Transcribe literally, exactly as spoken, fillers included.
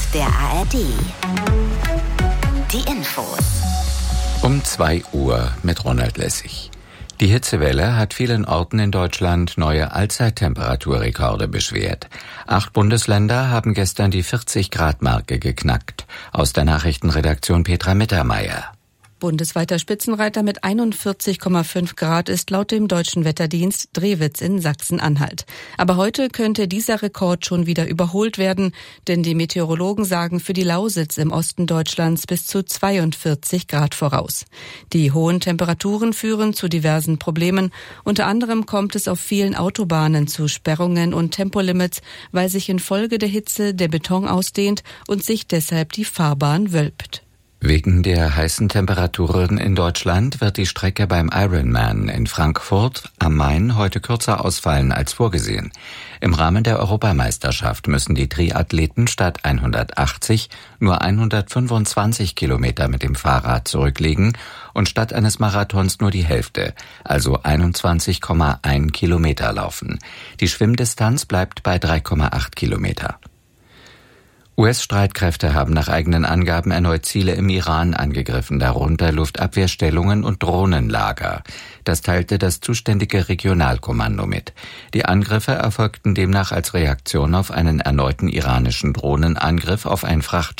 der A R D. Die Infos. Um zwei Uhr mit Ronald Lessig. Die Hitzewelle hat vielen Orten in Deutschland neue Allzeittemperaturrekorde beschert. Acht Bundesländer haben gestern die vierzig-Grad-Marke geknackt. Aus der Nachrichtenredaktion Petra Mittermeier. Bundesweiter Spitzenreiter mit einundvierzig Komma fünf Grad ist laut dem deutschen Wetterdienst Drewitz in Sachsen-Anhalt. Aber heute könnte dieser Rekord schon wieder überholt werden, denn die Meteorologen sagen für die Lausitz im Osten Deutschlands bis zu zweiundvierzig Grad voraus. Die hohen Temperaturen führen zu diversen Problemen. Unter anderem kommt es auf vielen Autobahnen zu Sperrungen und Tempolimits, weil sich infolge der Hitze der Beton ausdehnt und sich deshalb die Fahrbahn wölbt. Wegen der heißen Temperaturen in Deutschland wird die Strecke beim Ironman in Frankfurt am Main heute kürzer ausfallen als vorgesehen. Im Rahmen der Europameisterschaft müssen die Triathleten statt hundertachtzig nur hundertfünfundzwanzig Kilometer mit dem Fahrrad zurücklegen und statt eines Marathons nur die Hälfte, also einundzwanzig Komma eins Kilometer laufen. Die Schwimmdistanz bleibt bei drei Komma acht Kilometer. U S-Streitkräfte haben nach eigenen Angaben erneut Ziele im Iran angegriffen, darunter Luftabwehrstellungen und Drohnenlager. Das teilte das zuständige Regionalkommando mit. Die Angriffe erfolgten demnach als Reaktion auf einen erneuten iranischen Drohnenangriff auf ein Frachtschiff